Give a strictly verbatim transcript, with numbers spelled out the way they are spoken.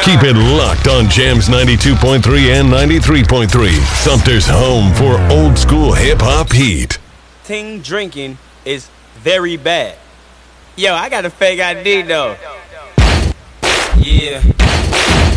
Keep it locked on Jams ninety-two point three and ninety-three point three. Sumter's home for old school hip-hop heat. Ting drinking is very bad. Yo, I got a fake I D though. Yeah.